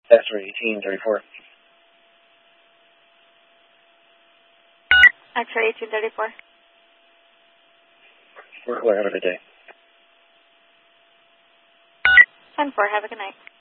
X-ray 1834. X-ray 1834. We're clear. Have a good day. 10-4. Have a good night.